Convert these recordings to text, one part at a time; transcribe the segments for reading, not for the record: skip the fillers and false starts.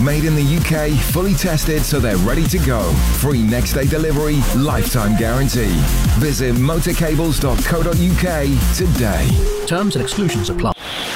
Made in the UK, fully tested so they're ready to go. Free next day delivery, lifetime guarantee. Visit motorcables.co.uk today. Terms and exclusions apply.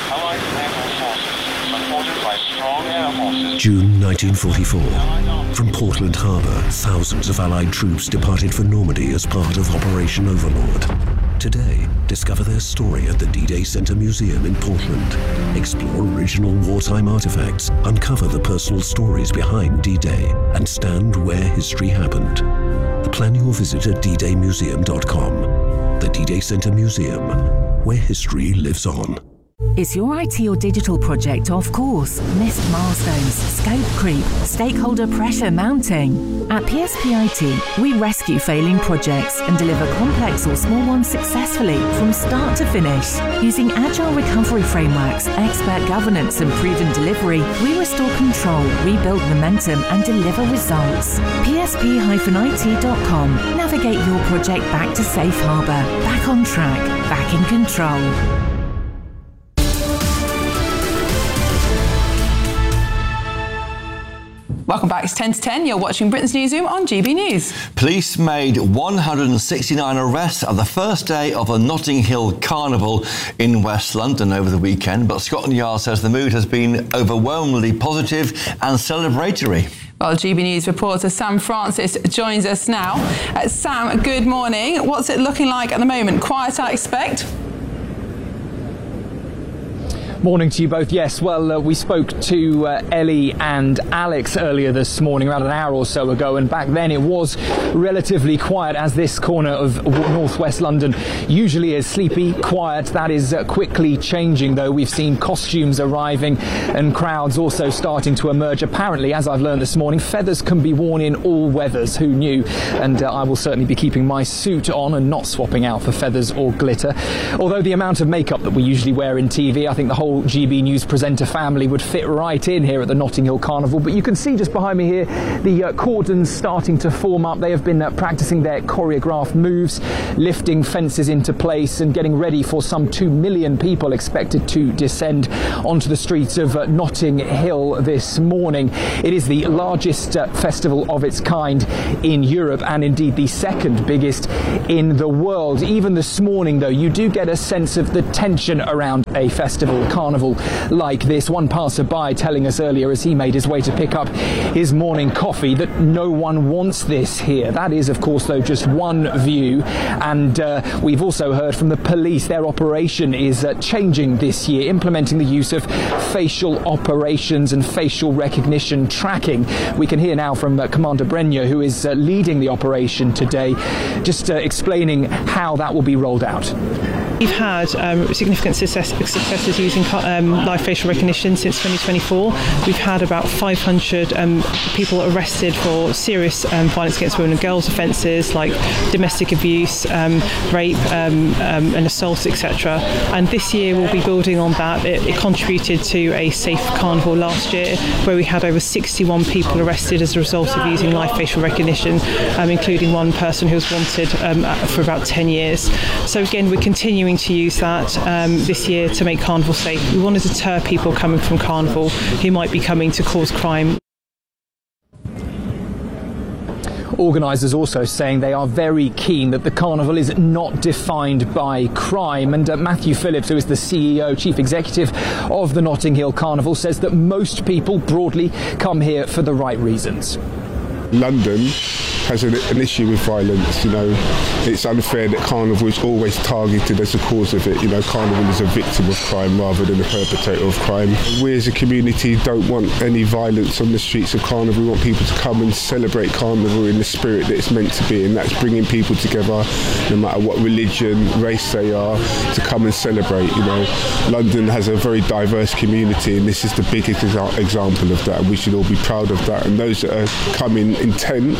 June 1944. From Portland Harbour, thousands of Allied troops departed for Normandy as part of Operation Overlord. Today, discover their story at the D-Day Center Museum in Portland. Explore original wartime artifacts, uncover the personal stories behind D-Day, and stand where history happened. Plan your visit at ddaymuseum.com. The D-Day Center Museum, where history lives on. Is your IT or digital project off course? Missed milestones, scope creep, stakeholder pressure mounting? At PSP IT, we rescue failing projects and deliver complex or small ones successfully from start to finish. Using agile recovery frameworks, expert governance and proven delivery, we restore control, rebuild momentum and deliver results. PSP-IT.com. Navigate your project back to safe harbour, back on track, back in control. Welcome back. It's 10 to 10. You're watching Britain's Newsroom on GB News. Police made 169 arrests on the first day of the Notting Hill Carnival in West London over the weekend, but Scotland Yard says the mood has been overwhelmingly positive and celebratory. Well, GB News reporter Sam Francis joins us now. Sam, good morning. What's it looking like at the moment? Quiet, I expect? Morning to you both. Yes, well, we spoke to Ellie and Alex earlier this morning, around an hour or so ago, and back then it was relatively quiet, as this corner of northwest London usually is. Sleepy, quiet. That is quickly changing, though. We've seen costumes arriving and crowds also starting to emerge. Apparently, as I've learned this morning, feathers can be worn in all weathers. Who knew? And I will certainly be keeping my suit on and not swapping out for feathers or glitter. Although the amount of makeup that we usually wear in TV, I think the whole GB News presenter family would fit right in here at the Notting Hill Carnival. But you can see just behind me here the cordons starting to form up. They have been practicing their choreographed moves, lifting fences into place and getting ready for some 2 million people expected to descend onto the streets of Notting Hill this morning. It is the largest festival of its kind in Europe, and indeed the second biggest in the world. Even this morning, though, you do get a sense of the tension around a festival, carnival like this. One passerby telling us earlier as he made his way to pick up his morning coffee that no one wants this here. That is, of course, though, just one view. And we've also heard from the police. Their operation is changing this year, implementing the use of facial operations and facial recognition tracking. We can hear now from Commander Brenya, who is leading the operation today, just explaining how that will be rolled out. We've had significant successes using live facial recognition since 2024. We've had about 500 people arrested for serious violence against women and girls offences like domestic abuse, rape and assault, etc. And this year we'll be building on that. It contributed to a safe carnival last year, where we had over 61 people arrested as a result of using live facial recognition, including one person who was wanted for about 10 years. So again, we're continuing to use that this year to make Carnival safe. We want to deter people coming from Carnival who might be coming to cause crime. Organisers also saying they are very keen that the carnival is not defined by crime. And Matthew Phillips, who is the CEO, Chief Executive of the Notting Hill Carnival, says that most people broadly come here for the right reasons. London has an issue with violence. You know, it's unfair that Carnival is always targeted as the cause of it. You know, Carnival is a victim of crime rather than a perpetrator of crime. We as a community don't want any violence on the streets of Carnival. We want people to come and celebrate Carnival in the spirit that it's meant to be, and that's bringing people together, no matter what religion, race they are, to come and celebrate. You know, London has a very diverse community, and this is the biggest example of that, and we should all be proud of that. And those that are coming intent,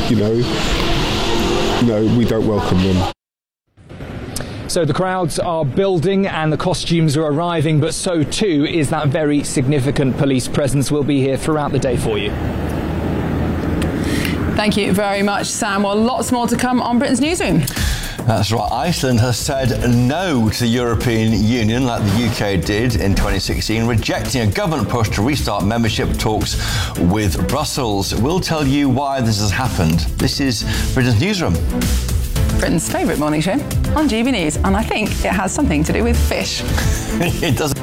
we don't welcome them. So the crowds are building and the costumes are arriving, but so too is that very significant police presence. We'll be here throughout the day for you. Thank you very much, Sam. Well, lots more to come on Britain's Newsroom. That's right. Iceland has said no to the European Union like the UK did in 2016, rejecting a government push to restart membership talks with Brussels. We'll tell you why this has happened. This is Britain's Newsroom. Britain's favourite morning show on GB News, and I think it has something to do with fish. It does.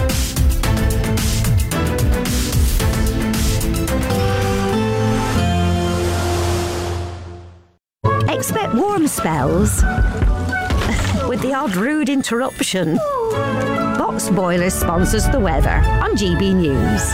Expect warm spells with the odd rude interruption. Box Boilers sponsors the weather on GB News.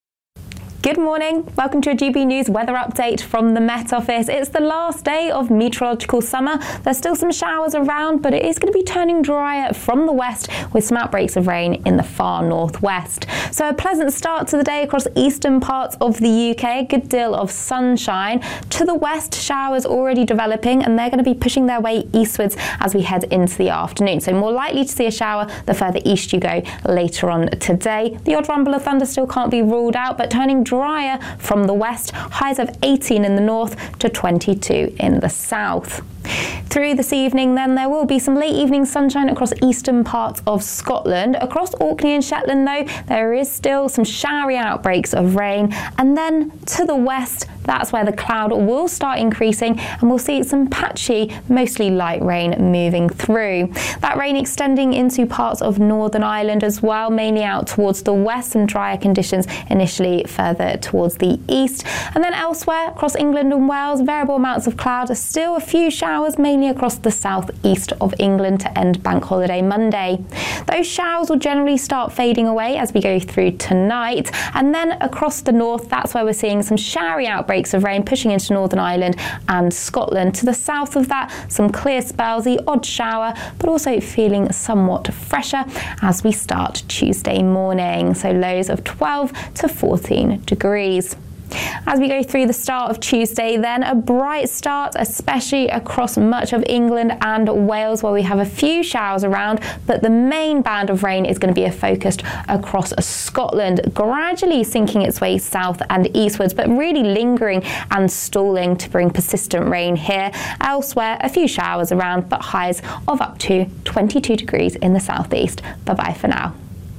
Good morning. Welcome to a GB News weather update from the Met Office. It's the last day of meteorological summer. There's still some showers around, but it is going to be turning drier from the west with some outbreaks of rain in the far northwest. So a pleasant start to the day across eastern parts of the UK. A good deal of sunshine. To the west, showers already developing, and they're going to be pushing their way eastwards as we head into the afternoon. So more likely to see a shower the further east you go later on today. The odd rumble of thunder still can't be ruled out, but turning drier from the west, highs of 18 in the north to 22 in the south. Through this evening then, there will be some late evening sunshine across eastern parts of Scotland. Across Orkney and Shetland though, there is still some showery outbreaks of rain, and then to the west, that's where the cloud will start increasing and we'll see some patchy, mostly light rain moving through. That rain extending into parts of Northern Ireland as well, mainly out towards the west, and drier conditions initially further towards the east. And then elsewhere across England and Wales, variable amounts of cloud, still a few showers mainly across the southeast of England to end Bank Holiday Monday. Those showers will generally start fading away as we go through tonight, and then across the north, that's where we're seeing some showery outbreaks of rain pushing into Northern Ireland and Scotland. To the south of that, some clear spells, the odd shower, but also feeling somewhat fresher as we start Tuesday morning. So lows of 12 to 14 degrees. As we go through the start of Tuesday then, a bright start, especially across much of England and Wales, where we have a few showers around, but the main band of rain is going to be focused across Scotland, gradually sinking its way south and eastwards, but really lingering and stalling to bring persistent rain here. Elsewhere, a few showers around, but highs of up to 22 degrees in the southeast. Bye-bye for now.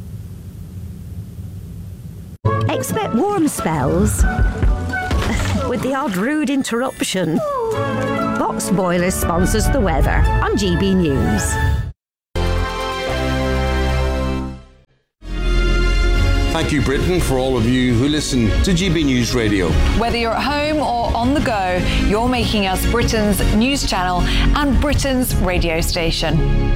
Expect warm spells with the odd rude interruption. Box Boilers sponsors the weather on GB News. Thank you, Britain, for all of you who listen to GB News Radio. Whether you're at home or on the go, you're making us Britain's news channel and Britain's radio station.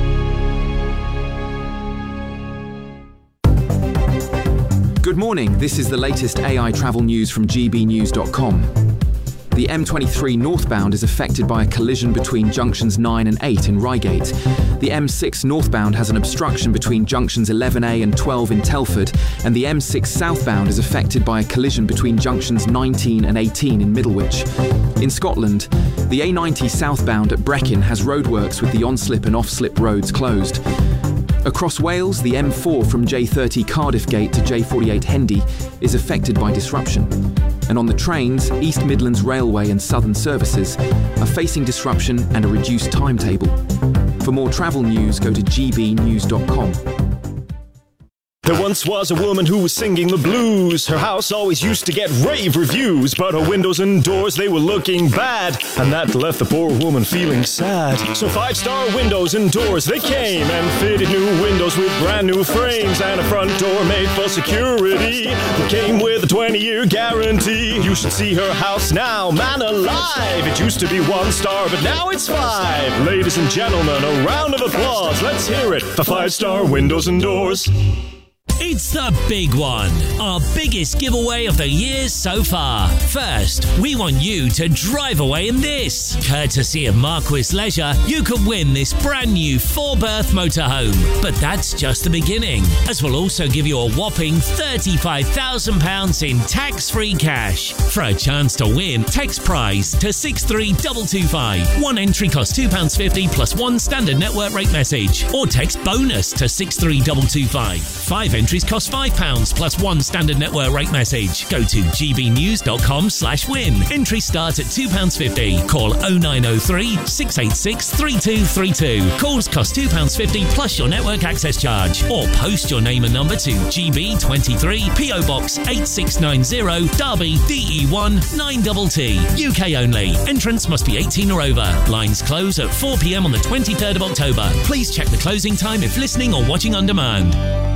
Good morning, this is the latest AI travel news from gbnews.com. The M23 northbound is affected by a collision between junctions 9 and 8 in Reigate. The M6 northbound has an obstruction between junctions 11A and 12 in Telford, and the M6 southbound is affected by a collision between junctions 19 and 18 in Middlewich. In Scotland, the A90 southbound at Brechin has roadworks with the on-slip and off-slip roads closed. Across Wales, the M4 from J30 Cardiff Gate to J48 Hendy is affected by disruption. And on the trains, East Midlands Railway and Southern Services are facing disruption and a reduced timetable. For more travel news, go to gbnews.com. There once was a woman who was singing the blues. Her house always used to get rave reviews, but her windows and doors, they were looking bad, and that left the poor woman feeling sad. So 5-star windows and doors, they came and fitted new windows with brand new frames and a front door made for security that came with a 20-year guarantee. You should see her house now, man alive. It used to be 1 star, but now it's 5. Ladies and gentlemen, a round of applause. Let's hear it for 5-star windows and doors. It's the big one, our biggest giveaway of the year so far. First, we want you to drive away in this. Courtesy of Marquis Leisure, you could win this brand new 4-berth motorhome. But that's just the beginning, as we'll also give you a whopping £35,000 in tax-free cash. For a chance to win, text prize to 63225. One entry costs £2.50 plus 1 standard network rate message, or text bonus to 63225. 5 entries entries cost £5 plus one standard network rate message. Go to gbnews.com/win. Entries start at £2.50. Call 0903 686 3232. Calls cost £2.50 plus your network access charge. Or post your name and number to GB23 PO Box 8690 Derby DE1 9TT. UK only. Entrance must be 18 or over. Lines close at 4 p.m. on the 23rd of October. Please check the closing time if listening or watching on demand.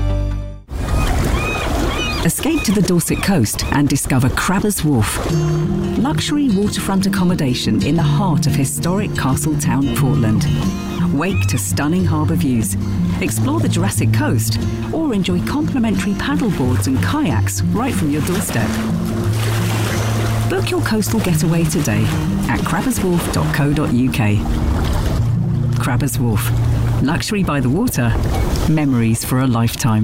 Escape to the Dorset coast and discover Crabbers Wharf. Luxury waterfront accommodation in the heart of historic Castletown, Portland. Wake to stunning harbour views. Explore the Jurassic Coast or enjoy complimentary paddleboards and kayaks right from your doorstep. Book your coastal getaway today at crabberswharf.co.uk. Crabbers Wharf. Luxury by the water. Memories for a lifetime.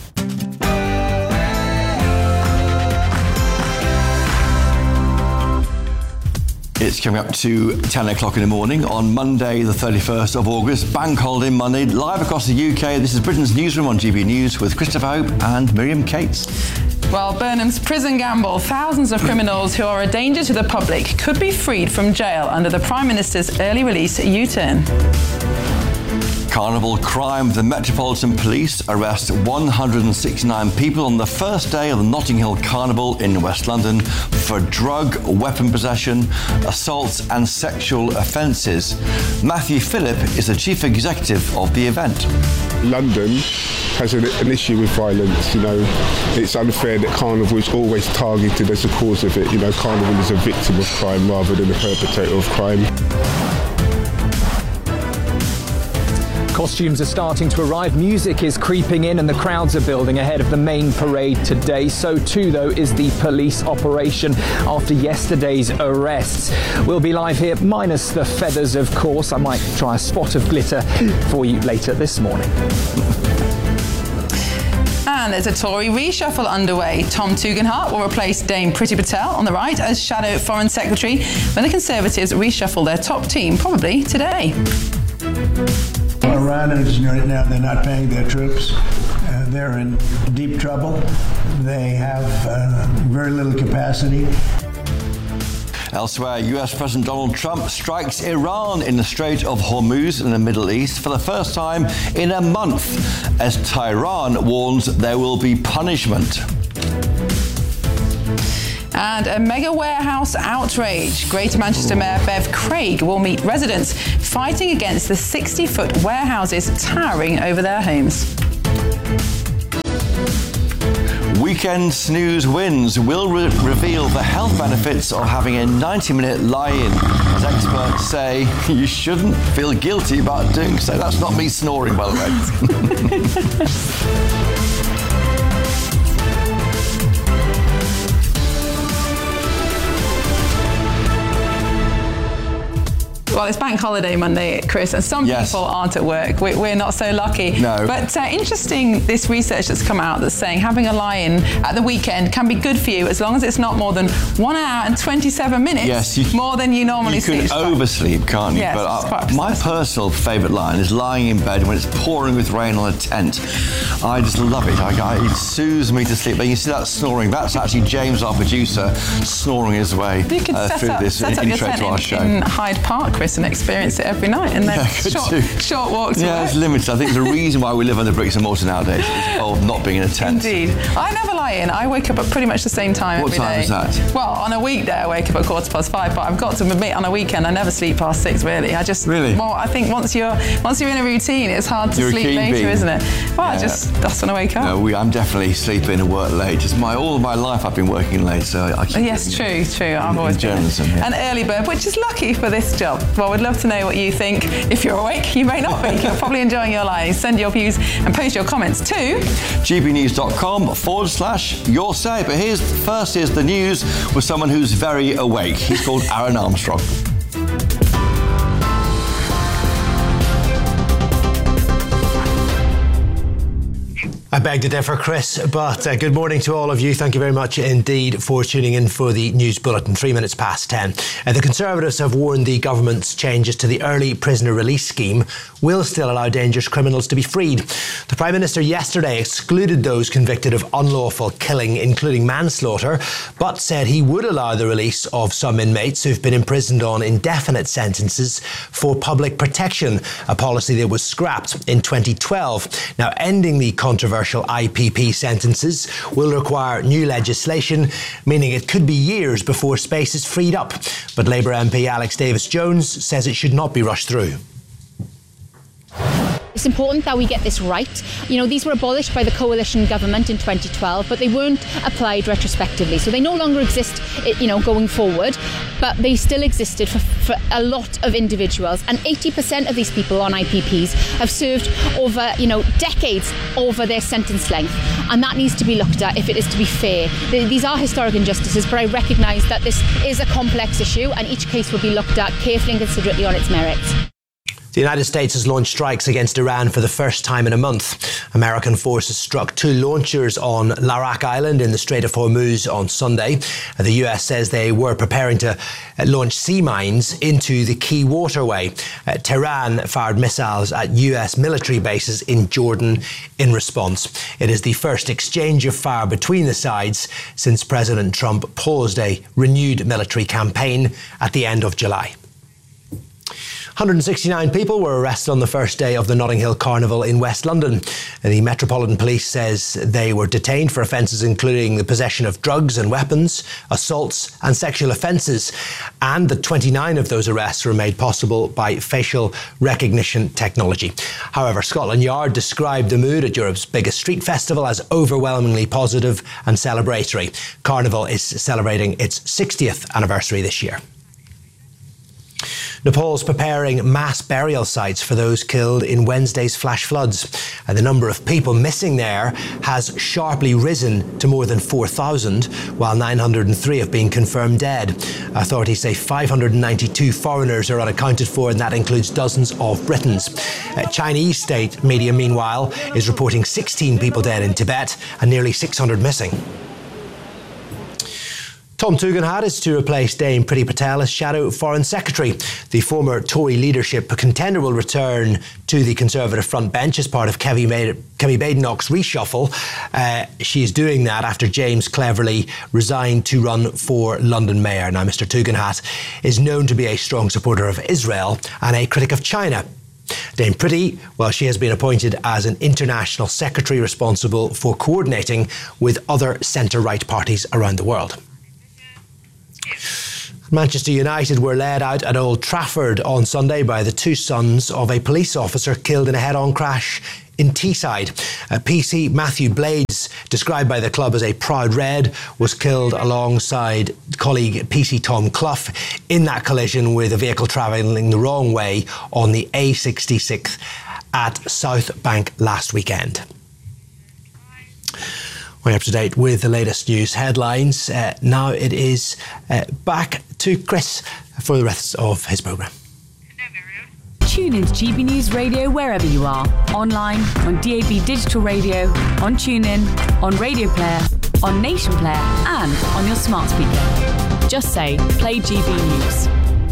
It's coming up to 10 o'clock in the morning on Monday, the 31st of August, Bank Holiday Monday, live across the UK. This is Britain's Newsroom on GB News with Christopher Hope and Miriam Cates. Well, Burnham's prison gamble. Thousands of criminals who are a danger to the public could be freed from jail under the Prime Minister's early release U-turn. Carnival crime. The Metropolitan Police arrest 169 people on the first day of the Notting Hill Carnival in West London for drug, weapon possession, assaults and sexual offences. Matthew Phillip is the chief executive of the event. London has an issue with violence. It's unfair that Carnival is always targeted as the cause of it. Carnival is a victim of crime rather than a perpetrator of crime. Costumes are starting to arrive, music is creeping in and the crowds are building ahead of the main parade today. So too, though, is the police operation after yesterday's arrests. We'll be live here, minus the feathers, of course. I might try a spot of glitter for you later this morning. And there's a Tory reshuffle underway. Tom Tugendhat will replace Dame Priti Patel on the right as Shadow Foreign Secretary when the Conservatives reshuffle their top team, probably today. Iran is right now, they're not paying their troops. They're in deep trouble. They have very little capacity. Elsewhere, US President Donald Trump strikes Iran in the Strait of Hormuz in the Middle East for the first time in a month, as Tehran warns there will be punishment. And a mega warehouse outrage. Greater Manchester Mayor Bev Craig will meet residents fighting against the 60-foot warehouses towering over their homes. Weekend snooze wins will reveal the health benefits of having a 90-minute lie-in. As experts say, you shouldn't feel guilty about doing so. That's not me snoring, by the way. Well, it's Bank Holiday Monday, Chris, and some people aren't at work. We're not so lucky. No. But interesting, this research that's come out that's saying having a lie-in at the weekend can be good for you as long as it's not more than 1 hour and 27 minutes more than you normally sleep. You can oversleep, can't you? Yes, but my personal favourite line is lying in bed when it's pouring with rain on a tent. I just love it. It soothes me to sleep. But you see that snoring? That's actually James, our producer, snoring his way through this intro to our show. In Hyde Park, Chris, and experience it every night, and then short walks away. Yeah, it's limited. I think the reason why we live under bricks and mortar nowadays is of not being in a tent. Indeed. I never lie in. I wake up at pretty much the same time every day. What time is that? Well, on a weekday I wake up at 5:15, but I've got to admit on a weekend I never sleep past 6, really. Well, I think once you're in a routine, it's hard to sleep later, isn't it? Well, that's when I wake up. No, I'm definitely sleeping and work late. Just all of my life I've been working late, so I keep true. I've always been an early bird, which is lucky for this job. Well, we'd love to know what you think. If you're awake, you may not be. You're probably enjoying your lives. Send your views and post your comments to gbnews.com/your say. But first is the news with someone who's very awake. He's called Aaron Armstrong. I beg to differ, Chris, but good morning to all of you. Thank you very much indeed for tuning in for the news bulletin, 3 minutes past 10. The Conservatives have warned the government's changes to the early prisoner release scheme will still allow dangerous criminals to be freed. The Prime Minister yesterday excluded those convicted of unlawful killing, including manslaughter, but said he would allow the release of some inmates who've been imprisoned on indefinite sentences for public protection, a policy that was scrapped in 2012. Now, ending the controversial IPP sentences will require new legislation, meaning it could be years before space is freed up. But Labour MP Alex Davis-Jones says it should not be rushed through. It's important that we get this right. You know, these were abolished by the coalition government in 2012, but they weren't applied retrospectively. So they no longer exist, you know, going forward, but they still existed for a lot of individuals. And 80% of these people on IPPs have served over, you know, decades over their sentence length. And that needs to be looked at if it is to be fair. These are historic injustices, but I recognise that this is a complex issue and each case will be looked at carefully and considerately on its merits. The United States has launched strikes against Iran for the first time in a month. American forces struck 2 launchers on Larak Island in the Strait of Hormuz on Sunday. The US says they were preparing to launch sea mines into the key waterway. Tehran fired missiles at US military bases in Jordan in response. It is the first exchange of fire between the sides since President Trump paused a renewed military campaign at the end of July. 169 people were arrested on the first day of the Notting Hill Carnival in West London. The Metropolitan Police says they were detained for offences including the possession of drugs and weapons, assaults and sexual offences, and that 29 of those arrests were made possible by facial recognition technology. However, Scotland Yard described the mood at Europe's biggest street festival as overwhelmingly positive and celebratory. Carnival is celebrating its 60th anniversary this year. Nepal's preparing mass burial sites for those killed in Wednesday's flash floods. The number of people missing there has sharply risen to more than 4,000, while 903 have been confirmed dead. Authorities say 592 foreigners are unaccounted for, and that includes dozens of Britons. Chinese state media, meanwhile, is reporting 16 people dead in Tibet and nearly 600 missing. Tom Tugendhat is to replace Dame Priti Patel as Shadow Foreign Secretary. The former Tory leadership contender will return to the Conservative front bench as part of Kemi Badenoch's reshuffle. She is doing that after James Cleverly resigned to run for London Mayor. Now, Mr Tugendhat is known to be a strong supporter of Israel and a critic of China. Dame Priti, well, she has been appointed as an international secretary responsible for coordinating with other centre-right parties around the world. Manchester United were led out at Old Trafford on Sunday by the 2 sons of a police officer killed in a head-on crash in Teesside. PC Matthew Blades, described by the club as a proud red, was killed alongside colleague PC Tom Clough in that collision with a vehicle travelling the wrong way on the A66 at South Bank last weekend. We're up to date with the latest news headlines. Now it is back to Chris for the rest of his programme. Tune into GB News Radio wherever you are. Online, on DAB Digital Radio, on TuneIn, on Radio Player, on Nation Player and on your smart speaker. Just say, play GB News.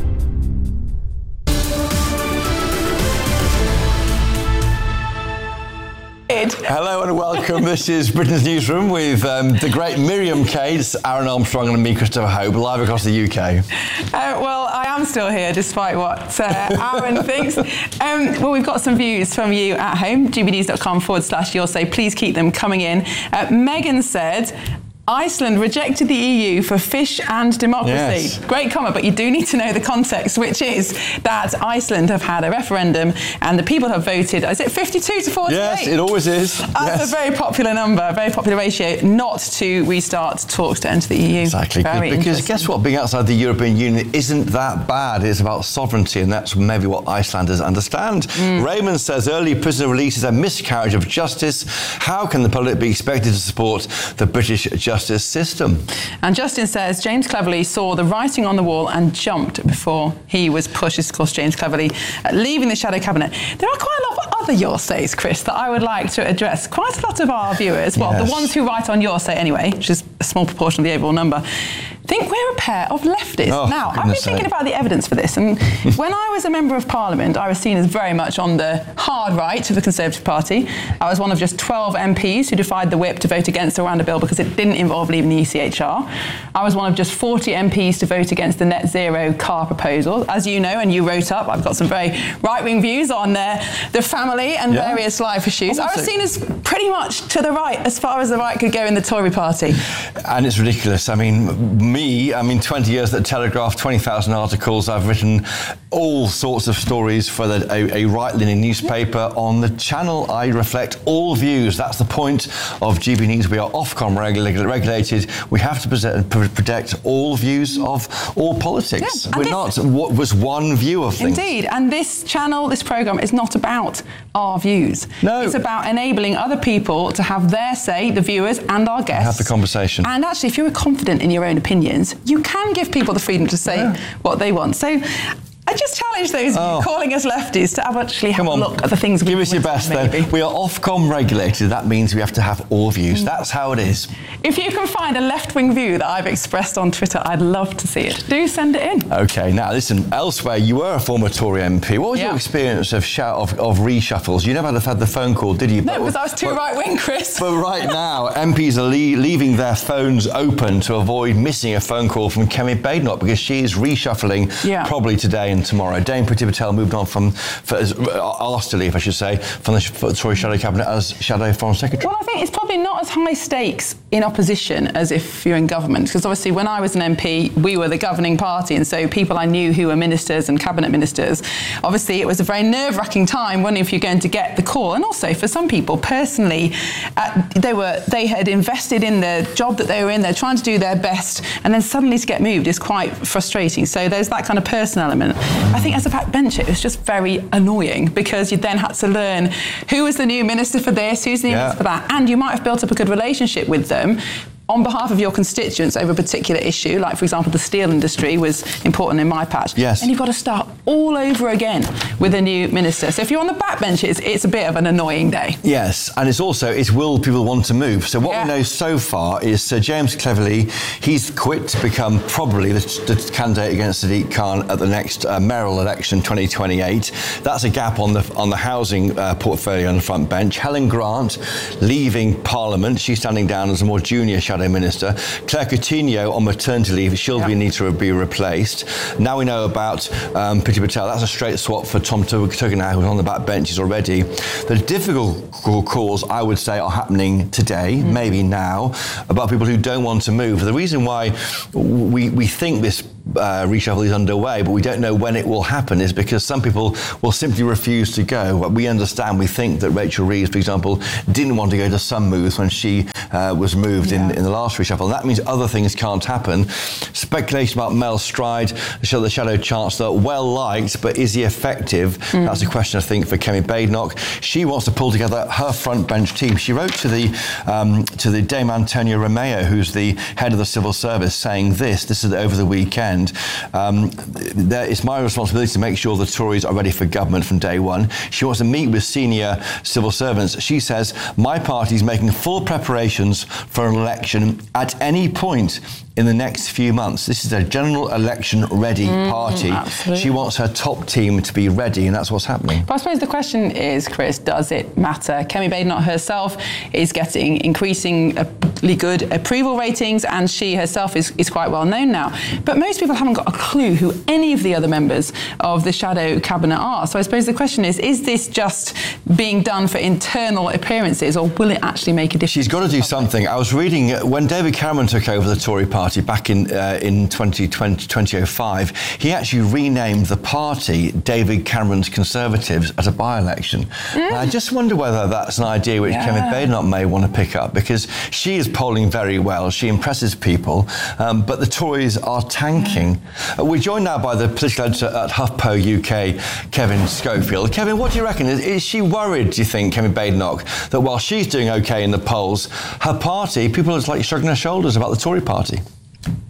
Hello and welcome. This is Britain's Newsroom with the great Miriam Cates, Aaron Armstrong and me, Christopher Hope, live across the UK. Well, I am still here despite what Aaron thinks. Well, we've got some views from you at home, gbnews.com/you'll say. Please keep them coming in. Megan said, Iceland rejected the EU for fish and democracy. Yes. Great comment, but you do need to know the context, which is that Iceland have had a referendum and the people have voted, is it 52 to 48? Yes, it always is. That's a very popular number, a very popular ratio, not to restart talks to enter the EU. Exactly, because guess what, being outside the European Union isn't that bad. It's about sovereignty, and that's maybe what Icelanders understand. Raymond says early prisoner release is a miscarriage of justice. How can the public be expected to support the British justice system? And Justin says James Cleverly saw the writing on the wall and jumped before he was pushed. This is, of course, James Cleverly leaving the shadow cabinet. There are quite a lot of other Your Says, Chris, that I would like to address. Quite a lot of our viewers, well, the ones who write on Your Say anyway, which is a small proportion of the overall number, think we're a pair of leftists. Now, I've been thinking about the evidence for this, and when I was a Member of Parliament, I was seen as very much on the hard right of the Conservative Party. I was one of just 12 MPs who defied the whip to vote against the Rwanda bill because it didn't involve leaving the ECHR. I was one of just 40 MPs to vote against the net zero car proposal. As you know, and you wrote up, I've got some very right-wing views on the family and various life issues. I was seen as pretty much to the right, as far as the right could go in the Tory party. And it's ridiculous. I mean, 20 years at the Telegraph, 20,000 articles. I've written all sorts of stories for a right-leaning newspaper. On the channel, I reflect all views. That's the point of GB News. We are Ofcom regulated. We have to protect all views of all politics. Yeah, we're not what was one view of things. Indeed, and this channel, this programme is not about our views. No. It's about enabling other people to have their say, the viewers and our guests. Have the conversation. And actually, if you're confident in your own opinions, you can give people the freedom to say what they want. So I just challenge those of you calling us lefties to actually have a look at the things we give us your best then. We are Ofcom regulated. That means we have to have all views. That's how it is. If you can find a left-wing view that I've expressed on Twitter, I'd love to see it. Do send it in. OK, now listen, elsewhere, you were a former Tory MP. What was your experience of reshuffles? You never had the phone call, did you? No, because I was too right-wing, Chris. But right now, MPs are leaving their phones open to avoid missing a phone call from Kemi Badenoch because she is reshuffling probably today and tomorrow. Dame Priti Patel moved on asked to leave, I should say, from the Tory Shadow Cabinet as Shadow Foreign Secretary. Well, I think it's probably not as high stakes in opposition as if you're in government, because obviously when I was an MP, we were the governing party, and so people I knew who were ministers and cabinet ministers, obviously it was a very nerve-wracking time wondering if you're going to get the call. And also for some people personally, they had invested in the job that they were in, they're trying to do their best, and then suddenly to get moved is quite frustrating. So there's that kind of personal element. I think as a backbencher, it was just very annoying because you then had to learn who was the new minister for this, who's the new minister for that, and you might have built up a good relationship with them on behalf of your constituents over a particular issue, like, for example, the steel industry was important in my patch. Yes. And you've got to start all over again with a new minister. So if you're on the backbench, it's a bit of an annoying day. Yes, and it's will people want to move? So what we know so far is Sir James Cleverly, he's quit to become probably the candidate against Sadiq Khan at the next mayoral election 2028. That's a gap on the housing portfolio on the front bench. Helen Grant leaving Parliament. She's standing down as a more junior Shadow Minister. Claire Coutinho on maternity leave. She'll need to be replaced. Now we know about Priti Patel. That's a straight swap for Tom Tugendhat, who's on the back benches already. The difficult calls, I would say, are happening today, maybe now, about people who don't want to move. The reason why we think this reshuffle is underway, but we don't know when it will happen, is because some people will simply refuse to go. We think that Rachel Reeves, for example, didn't want to go to some moves when she was moved in the last reshuffle. And that means other things can't happen. Speculation about Mel Stride, the Shadow Chancellor, well liked, but is he effective? That's a question, I think, for Kemi Badenoch. She wants to pull together her front bench team. She wrote to the Dame Antonia Romeo, who's the head of the civil service, saying this is over the weekend. It's my responsibility to make sure the Tories are ready for government from day one. She wants to meet with senior civil servants. She says, my party is making full preparations for an election at any point in the next few months. This is a general election ready party. Absolutely. She wants her top team to be ready, and that's what's happening. But I suppose the question is, Chris, does it matter? Kemi Badenoch herself is getting increasingly good approval ratings, and she herself is quite well known now. But most people haven't got a clue who any of the other members of the Shadow Cabinet are. So I suppose the question is this just being done for internal appearances, or will it actually make a difference? She's got to do something. I was reading when David Cameron took over the Tory party back in 2005, he actually renamed the party David Cameron's Conservatives at a by-election. I just wonder whether that's an idea which Kemi Badenoch may want to pick up, because she is polling very well, she impresses people, but the Tories are tanking. We're joined now by the political editor at HuffPo UK, Kevin Schofield. Kevin, what do you reckon? Is she worried, do you think, Kemi Badenoch, that while she's doing OK in the polls, her party, people are like shrugging their shoulders about the Tory party?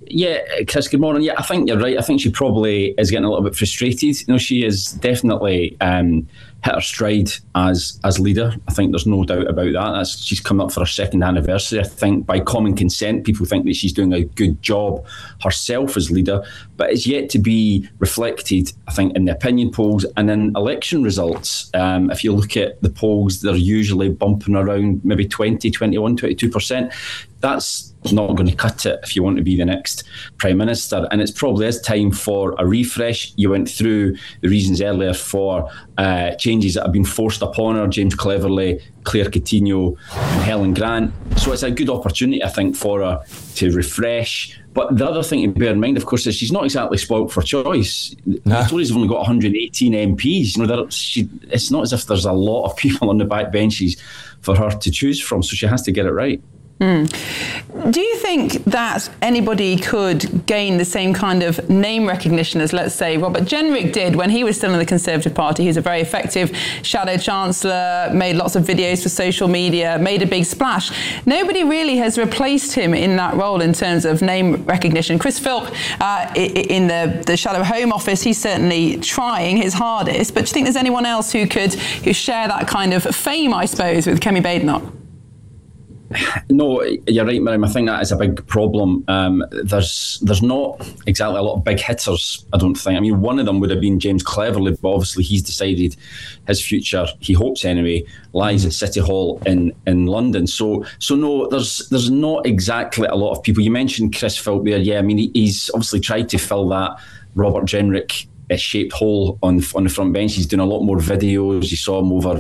Yeah, Chris, good morning. Yeah, I think you're right. I think she probably is getting a little bit frustrated. She is definitely hit her stride as leader. I think there's no doubt about that. She's coming up for her second anniversary. I think by common consent, people think that she's doing a good job herself as leader, but it's yet to be reflected, I think, in the opinion polls and in election results. If you look at the polls, they're usually bumping around maybe 20, 21, 22%. That's not going to cut it if you want to be the next Prime Minister. And it's probably is time for a refresh. You went through the reasons earlier for changes that have been forced upon her, James Cleverly, Claire Coutinho and Helen Grant. So it's a good opportunity, I think, for her to refresh. But the other thing to bear in mind, of course, is she's not exactly spoilt for choice. The Tories have only got 118 MPs. It's not as if there's a lot of people on the back benches for her to choose from, so she has to get it right. Do you think that anybody could gain the same kind of name recognition as, let's say, Robert Jenrick did when he was still in the Conservative Party? He was a very effective shadow chancellor, made lots of videos for social media, made a big splash. Nobody really has replaced him in that role in terms of name recognition. Chris Philp in the Shadow Home Office, he's certainly trying his hardest, but do you think there's anyone else who share that kind of fame, I suppose, with Kemi Badenoch? No, you're right, Miriam. I think that is a big problem. There's not exactly a lot of big hitters, I don't think. I mean, one of them would have been James Cleverly, but obviously he's decided his future, he hopes anyway, lies at City Hall in London. So no, there's not exactly a lot of people. You mentioned Chris Philp there. Yeah, I mean, he's obviously tried to fill that Robert Jenrick shaped hole on the front bench. He's doing a lot more videos. You saw him over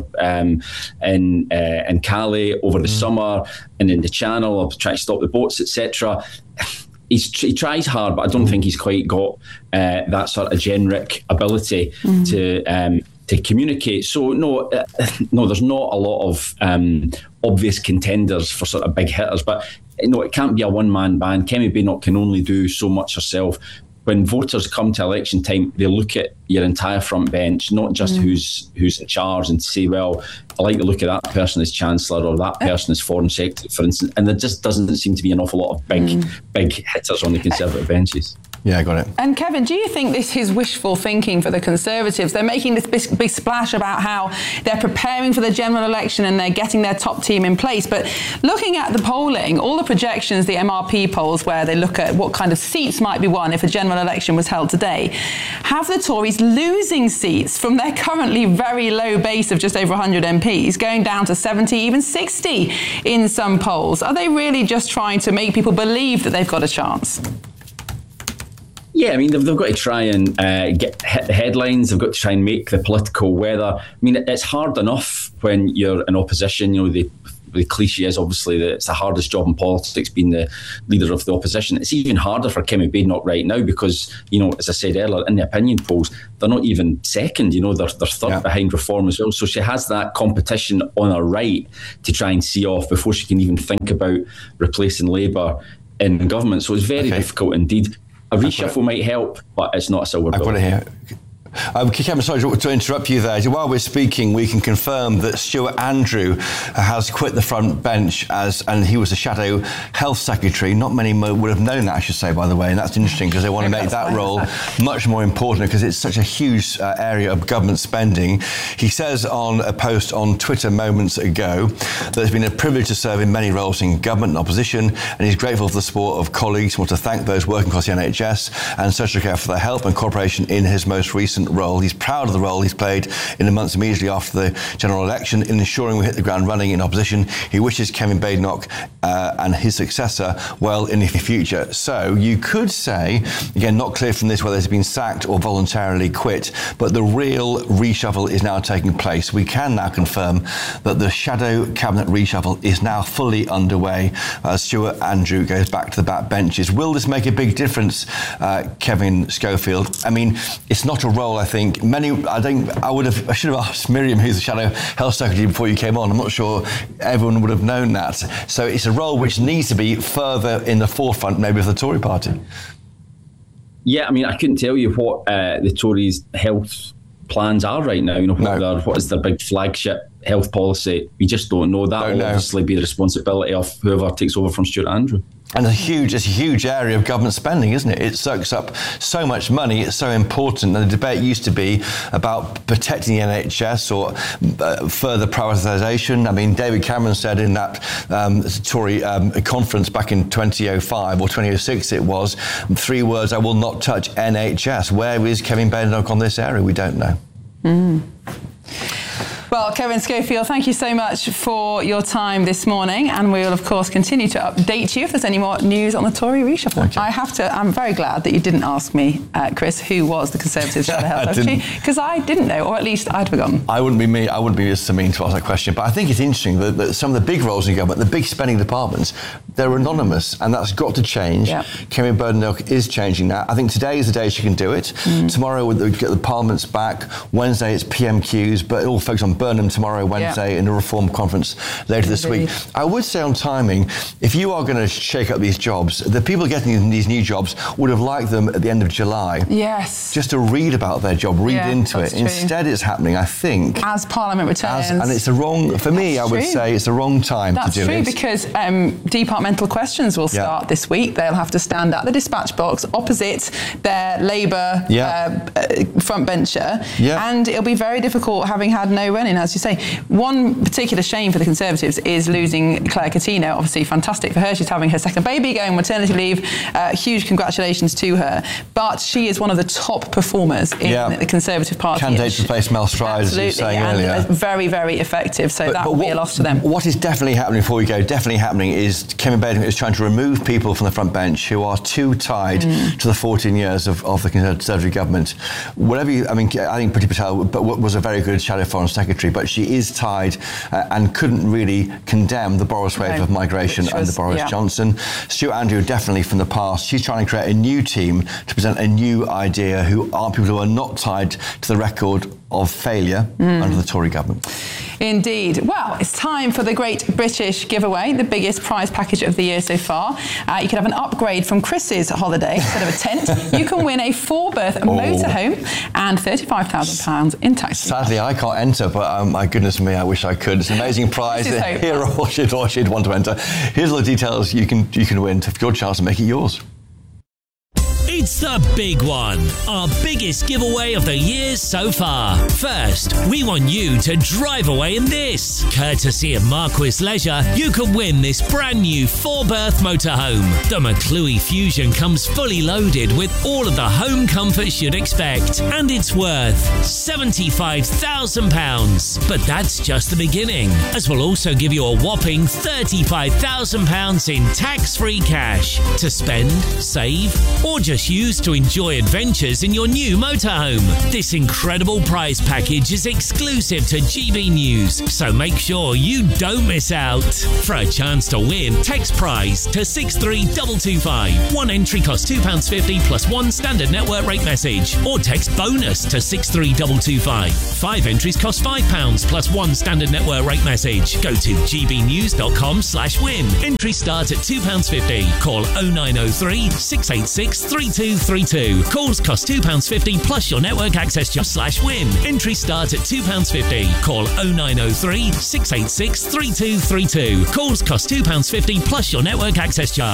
in Calais over the summer and in the Channel, of trying to stop the boats, etc. He tries hard, but I don't think he's quite got that sort of Jenrick ability to communicate. So no, there's not a lot of obvious contenders for sort of big hitters. But it can't be a one-man band. Kemi Badenoch can only do so much herself. When voters come to election time, they look at your entire front bench, not just who's in charge, and say, well, I like the look of that person as Chancellor or that person as Foreign Secretary, for instance. And there just doesn't seem to be an awful lot of big hitters on the Conservative benches. Yeah, I got it. And Kevin, do you think this is wishful thinking for the Conservatives? They're making this big splash about how they're preparing for the general election and they're getting their top team in place. But looking at the polling, all the projections, the MRP polls, where they look at what kind of seats might be won if a general election was held today, have the Tories losing seats from their currently very low base of just over 100 MPs, going down to 70, even 60 in some polls. Are they really just trying to make people believe that they've got a chance? Yeah, I mean, they've got to try and hit the headlines. They've got to try and make the political weather. I mean, it's hard enough when you're in opposition. The cliche is obviously that it's the hardest job in politics, being the leader of the opposition. It's even harder for Kemi Badenoch right now because, as I said earlier, in the opinion polls, they're not even second. They're third behind Reform as well. So she has that competition on her right to try and see off before she can even think about replacing Labour in government. So it's very difficult indeed. A reshuffle might help, but it's not a silver bullet. I've got to hear. Kevin, sorry to interrupt you there. While we're speaking, we can confirm that Stuart Andrew has quit the front bench and he was the Shadow Health Secretary. Not many would have known that, I should say, by the way, and that's interesting because they want to make that role much more important because it's such a huge area of government spending. He says on a post on Twitter moments ago that it's been a privilege to serve in many roles in government and opposition, and he's grateful for the support of colleagues. He wants to thank those working across the NHS and social care for their help and cooperation in his most recent role. He's proud of the role he's played in the months immediately after the general election in ensuring we hit the ground running in opposition. He wishes Kemi Badenoch and his successor well in the future. So you could say, again, not clear from this whether he's been sacked or voluntarily quit, but the real reshuffle is now taking place. We can now confirm that the shadow cabinet reshuffle is now fully underway as Stuart Andrew goes back to the back benches. Will this make a big difference, Kevin Schofield? I mean, it's not a role I think I should have asked Miriam, who's the Shadow Health Secretary, before you came on. I'm not sure everyone would have known that. So it's a role which needs to be further in the forefront, maybe, of the Tory party. Yeah, I mean, I couldn't tell you what the Tories' health plans are right now. What is their big flagship health policy? We just don't know. That will obviously be the responsibility of whoever takes over from Stuart Andrew. And it's a huge area of government spending, isn't it? It soaks up so much money. It's so important. And the debate used to be about protecting the NHS or further privatisation. I mean, David Cameron said in that Tory conference back in 2005 or 2006 it was, 3 words, I will not touch NHS. Where is Kevin Badenoch on this area? We don't know. Well, Kevin Schofield, thank you so much for your time this morning, and we will, of course, continue to update you if there's any more news on the Tory reshuffle. Okay. I'm very glad that you didn't ask me, Chris, who was the Conservatives Shadow Health Secretary, because I didn't know, or at least I'd forgotten. I wouldn't be me. I wouldn't be so mean to ask that question. But I think it's interesting that some of the big roles in government, the big spending departments, they're anonymous, and that's got to change. Yep. Kevin Badenoch is changing that. I think today is the day she can do it. Tomorrow, we'll get the Parliament's back. Wednesday, it's PMQs, but it all focuses on Burnham tomorrow, Wednesday, in a reform conference later this week. I would say on timing, if you are going to shake up these jobs, the people getting these new jobs would have liked them at the end of July. Yes. Just to read about their job, read into it. True. Instead, it's happening, I think. As Parliament returns. And it's the wrong, for me, I would say it's the wrong time to do it. That's true, because departmental questions will start this week. They'll have to stand at the dispatch box opposite their Labour frontbencher. And it'll be very difficult having had no run-in, as you say. One particular shame for the Conservatives is losing Claire Coutinho. Obviously, fantastic for her. She's having her second baby, going on maternity leave. Huge congratulations to her. But she is one of the top performers in the Conservative Party. Candidate to replace Mel Stride, as you were saying earlier. Very, very effective. So that will be a loss to them. What is definitely happening, before we go, is Kevin Badenoch is trying to remove people from the front bench who are too tied to the 14 years of the Conservative government. Whatever I think Priti Patel was a very good Shadow Foreign Secretary, but she is tied and couldn't really condemn the Boris wave of migration under Boris Johnson. Stuart Andrew, definitely from the past. She's trying to create a new team to present a new idea who aren't people who are not tied to the record of failure under the Tory government. Indeed. Well, it's time for the Great British Giveaway, the biggest prize package of the year so far. You could have an upgrade from Chris's holiday instead of a tent. You can win a 4-berth motorhome and £35,000 in tax. Sadly, I can't enter, but my goodness me, I wish I could. It's an amazing prize. Here, or should want to enter. Here's all the details you can win. Take your chance to make it yours. It's the big one, our biggest giveaway of the year so far. First, we want you to drive away in this. Courtesy of Marquis Leisure, you can win this brand new 4-berth motorhome. The McClue Fusion comes fully loaded with all of the home comforts you'd expect, and it's worth £75,000. But that's just the beginning, as we'll also give you a whopping £35,000 in tax-free cash to spend, save, or just use to enjoy adventures in your new motorhome. This incredible prize package is exclusive to GB News, so make sure you don't miss out. For a chance to win, text prize to 63225. One entry costs £2.50 plus one standard network rate message, or text bonus to 63225. 5 entries cost £5 plus one standard network rate message. Go to gbnews.com/win. Entries start at £2.50. Call 0903 686 3232. Calls cost £2.50 plus your network access /win. Entry start at £2.50. Call 0903 686 3232. Calls cost £2.50 plus your network access charge.